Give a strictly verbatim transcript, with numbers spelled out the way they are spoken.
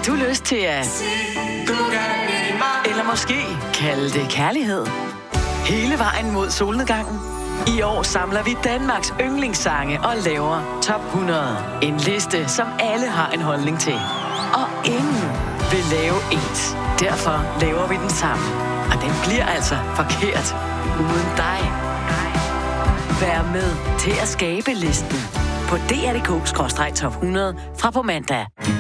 du lyst til at... Eller måske kalde det kærlighed? Hele vejen mod solnedgangen. I år samler vi Danmarks yndlingssange og laver top hundrede. En liste, som alle har en holdning til. Og ingen vil lave ens. Derfor laver vi den sammen. Og den bliver altså forkert uden dig. Vær med til at skabe listen på D R punktum D K skråstreg top hundrede fra på mandag.